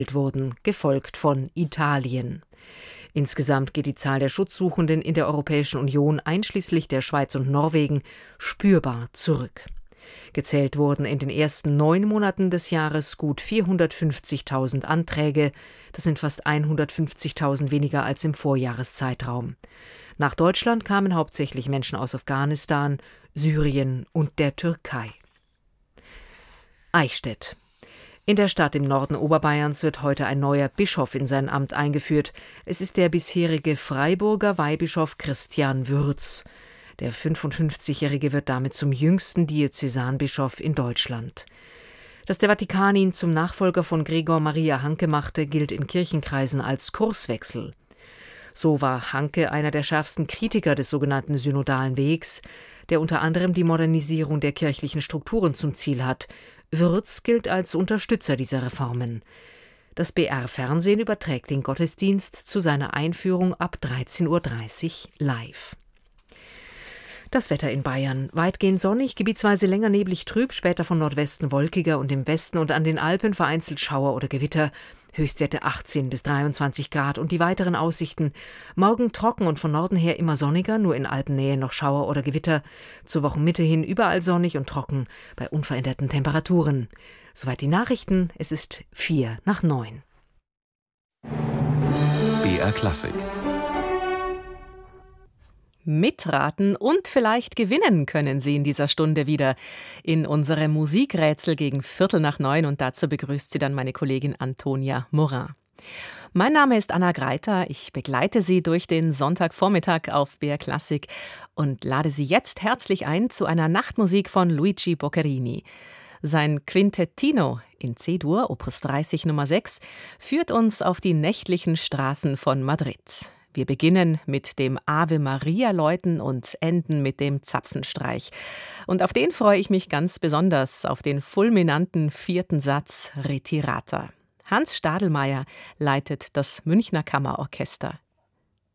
wurden, gefolgt von Italien. Insgesamt geht die Zahl der Schutzsuchenden in der Europäischen Union einschließlich der Schweiz und Norwegen spürbar zurück. Gezählt wurden in den ersten 9 Monaten des Jahres gut 450.000 Anträge. Das sind fast 150.000 weniger als im Vorjahreszeitraum. Nach Deutschland kamen hauptsächlich Menschen aus Afghanistan, Syrien und der Türkei. Eichstätt. In der Stadt im Norden Oberbayerns wird heute ein neuer Bischof in sein Amt eingeführt. Es ist der bisherige Freiburger Weihbischof Christian Würz. Der 55-Jährige wird damit zum jüngsten Diözesanbischof in Deutschland. Dass der Vatikan ihn zum Nachfolger von Gregor Maria Hanke machte, gilt in Kirchenkreisen als Kurswechsel. So war Hanke einer der schärfsten Kritiker des sogenannten synodalen Wegs, der unter anderem die Modernisierung der kirchlichen Strukturen zum Ziel hat. Würz gilt als Unterstützer dieser Reformen. Das BR-Fernsehen überträgt den Gottesdienst zu seiner Einführung ab 13:30 Uhr live. Das Wetter in Bayern. Weitgehend sonnig, gebietsweise länger neblig trüb, später von Nordwesten wolkiger und im Westen und an den Alpen vereinzelt Schauer oder Gewitter. Höchstwerte 18 bis 23 Grad und die weiteren Aussichten. Morgen trocken und von Norden her immer sonniger, nur in Alpennähe noch Schauer oder Gewitter. Zur Wochenmitte hin überall sonnig und trocken, bei unveränderten Temperaturen. Soweit die Nachrichten, es ist 8:45. BR Klassik. Mitraten und vielleicht gewinnen können Sie in dieser Stunde wieder in unserem Musikrätsel gegen 8:45 und dazu begrüßt Sie dann meine Kollegin Antonia Morin. Mein Name ist Anna Greiter, ich begleite Sie durch den Sonntagvormittag auf BR Klassik und lade Sie jetzt herzlich ein zu einer Nachtmusik von Luigi Boccherini. Sein Quintettino in C-Dur, Opus 30 Nummer 6, führt uns auf die nächtlichen Straßen von Madrid. Wir beginnen mit dem Ave Maria läuten und enden mit dem Zapfenstreich. Und auf den freue ich mich ganz besonders, auf den fulminanten 4. Satz Retirata. Hans Stadelmeier leitet das Münchner Kammerorchester